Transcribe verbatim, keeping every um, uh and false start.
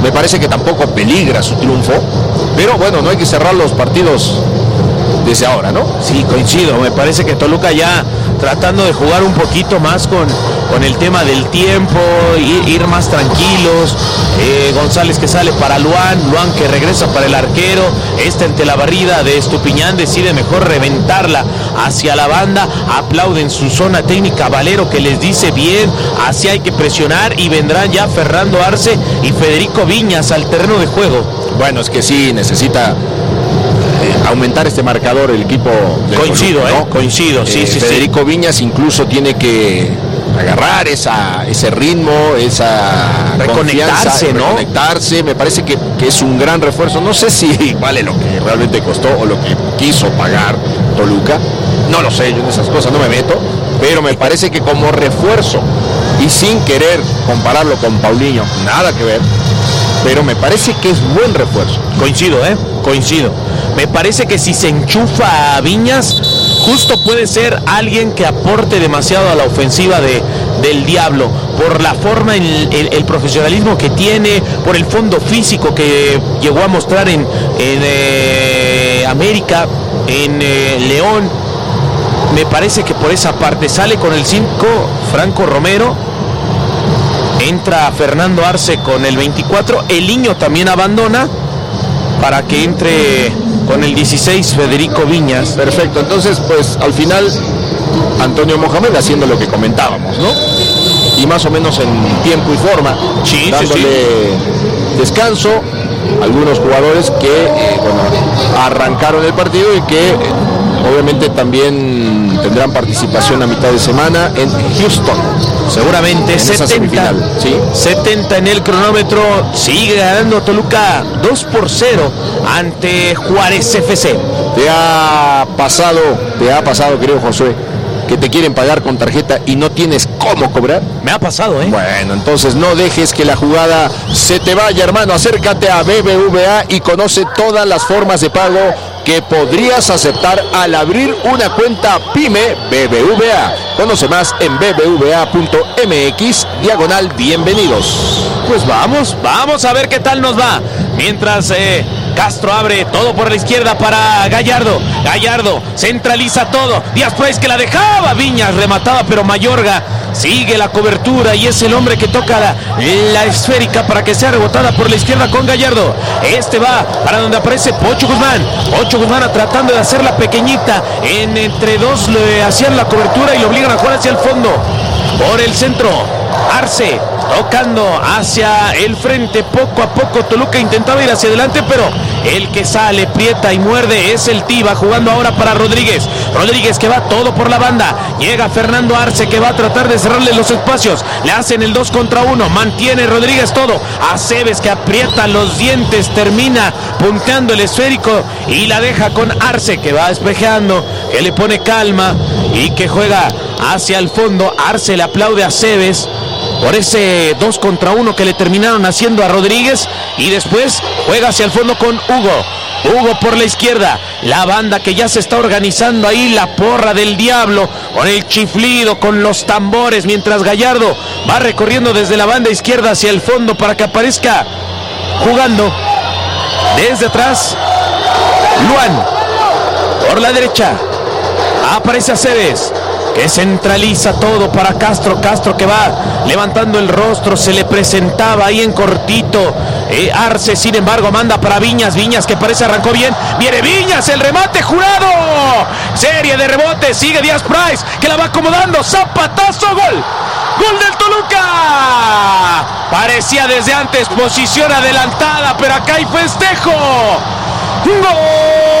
me parece que tampoco peligra su triunfo, pero bueno, no hay que cerrar los partidos desde ahora, ¿no? Sí, coincido, me parece que Toluca ya tratando de jugar un poquito más con, con el tema del tiempo, ir, ir más tranquilos, eh, González que sale para Luan, Luan que regresa para el arquero, este ante la barrida de Estupiñán decide mejor reventarla hacia la banda, aplauden su zona técnica Valero que les dice bien, así hay que presionar y vendrán ya Fernando Arce y Federico Viñas al terreno de juego. Bueno, es que sí, necesita aumentar este marcador el equipo de coincido, Toluca, ¿no? eh, coincido, sí, eh, sí, Federico sí. Viñas incluso tiene que agarrar esa, ese ritmo, esa reconectarse, ¿no? Reconectarse, me parece que, que es un gran refuerzo. No sé si vale lo que realmente costó o lo que quiso pagar Toluca, no lo sé, yo en esas cosas no me meto, pero me parece que como refuerzo y sin querer compararlo con Paulinho, nada que ver, pero me parece que es buen refuerzo. Coincido, ¿eh? Coincido. Me parece que si se enchufa a Viñas, justo puede ser alguien que aporte demasiado a la ofensiva de, del Diablo, por la forma, el, el, el profesionalismo que tiene, por el fondo físico que llegó a mostrar en, en eh, América, en eh, León. Me parece que por esa parte sale con el cinco Franco Romero, entra Fernando Arce con el veinticuatro, el Niño también abandona para que entre con el dieciséis Federico Viñas. Perfecto, entonces pues al final Antonio Mohamed haciendo lo que comentábamos, ¿no? Y más o menos en tiempo y forma, sí, dándole sí, sí. descanso a algunos jugadores que eh, bueno, arrancaron el partido y que eh, obviamente también tendrán participación a mitad de semana en Houston. Seguramente. setenta, ¿sí? setenta en el cronómetro, sigue ganando Toluca dos por cero ante Juárez F C. Te ha pasado, te ha pasado, querido Josué, que te quieren pagar con tarjeta y no tienes cómo cobrar. Me ha pasado, ¿eh? Bueno, entonces no dejes que la jugada se te vaya, hermano. Acércate a B B V A y conoce todas las formas de pago que podrías aceptar al abrir una cuenta PYME B B V A. Conoce más en b b v a punto m x diagonal bienvenidos. Pues vamos, vamos a ver qué tal nos va. Mientras eh, Castro abre todo por la izquierda para Gallardo. Gallardo centraliza todo. Díaz Price que la dejaba. Viñas remataba, pero Mayorga sigue la cobertura y es el hombre que toca la, la esférica para que sea rebotada por la izquierda con Gallardo. Este va para donde aparece Pocho Guzmán. Pocho Guzmán tratando de hacerla pequeñita. En entre dos le hacían la cobertura y lo obligan a jugar hacia el fondo. Por el centro, Arce tocando hacia el frente, poco a poco Toluca intentaba ir hacia adelante, pero el que sale, prieta y muerde es el Tiva, jugando ahora para Rodríguez. Rodríguez que va todo por la banda, llega Fernando Arce que va a tratar de cerrarle los espacios, le hacen el dos contra uno, mantiene Rodríguez todo, Aceves que aprieta los dientes, termina punteando el esférico y la deja con Arce que va despejeando, que le pone calma y que juega hacia el fondo. Arce le aplaude a Aceves por ese dos contra uno que le terminaron haciendo a Rodríguez y después juega hacia el fondo con Hugo. Hugo por la izquierda, la banda que ya se está organizando ahí, la porra del Diablo, con el chiflido, con los tambores, mientras Gallardo va recorriendo desde la banda izquierda hacia el fondo para que aparezca jugando desde atrás Luan. Por la derecha aparece Aceves, que centraliza todo para Castro. Castro que va levantando el rostro, se le presentaba ahí en cortito. Eh, Arce, sin embargo, manda para Viñas. Viñas que parece arrancó bien. Viene Viñas, el remate jurado. Serie de rebotes, sigue Díaz Price, que la va acomodando. Zapatazo, gol. Gol del Toluca. Parecía desde antes posición adelantada, pero acá hay festejo. ¡Gol!